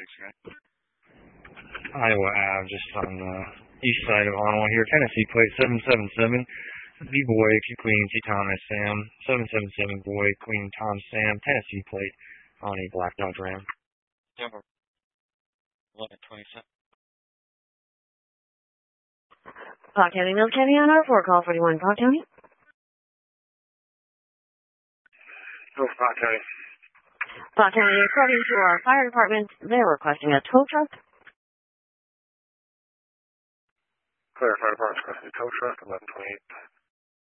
right? Iowa Ave, just on the east side of Onwa here. Tennessee plate 777. B-Boy, Queen, T. Thomas, Sam. 777 Boy, Queen, Tom, Sam. Tennessee plate on a black Dodge Ram. Denver 1127. Park County, Mills County on R4, call 41, Park County. North Park County. Park County, according to our fire department, they're requesting a tow truck. Clear, fire department's requesting a tow truck, 1128.